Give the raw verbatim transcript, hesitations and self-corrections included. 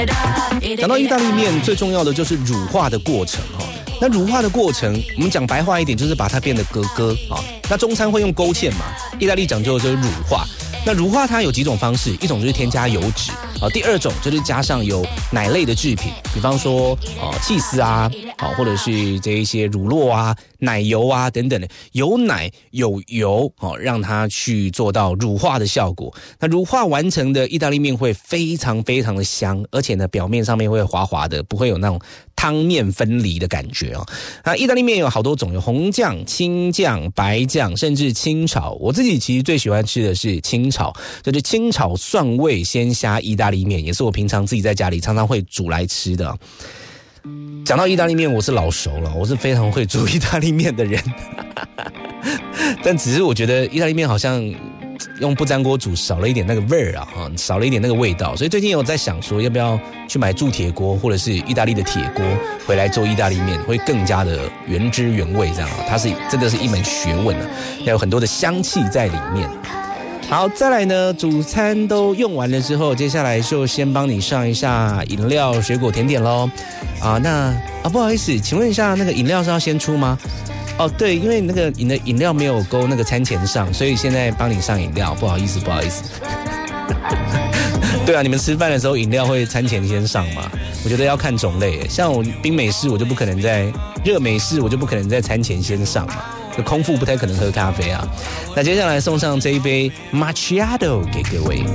讲到意大利面，最重要的就是乳化的过程哈。那乳化的过程，我们讲白话一点，就是把它变得咯咯啊。那中餐会用勾芡嘛，意大利讲究的就是乳化。那乳化它有几种方式，一种就是添加油脂啊，第二种就是加上有奶类的制品，比方说啊起司啊，啊或者是这一些乳酪啊、奶油啊等等的，有奶有油哦，让它去做到乳化的效果。那乳化完成的意大利面会非常非常的香，而且呢表面上面会滑滑的，不会有那种汤面分离的感觉哦。那意大利面有好多种，有红酱、青酱、白酱，甚至清炒。我自己其实最喜欢吃的是清炒，就是清炒蒜味鲜虾意大利面，也是我平常自己在家里常常会煮来吃的。讲到意大利面，我是老熟了，我是非常会煮意大利面的人。但只是我觉得意大利面好像用不粘锅煮少了一点那个味儿啊，少了一点那个味道，所以最近有在想说要不要去买铸铁锅或者是意大利的铁锅回来做意大利面，会更加的原汁原味这样，它是真的是一门学问啊，要有很多的香气在里面。好，再来呢，主餐都用完了之后，接下来就先帮你上一下饮料、水果、甜点咯。啊，那啊不好意思，请问一下，那个饮料是要先出吗？哦，对，因为那个你的饮料没有勾那个餐钱上，所以现在帮你上饮料，不好意思，不好意思。对啊，你们吃饭的时候饮料会餐前先上吗？我觉得要看种类，像我冰美式我就不可能在热美式我就不可能在餐前先上嘛。空腹不太可能喝咖啡啊。那接下来送上这一杯 Macchiato 给各位。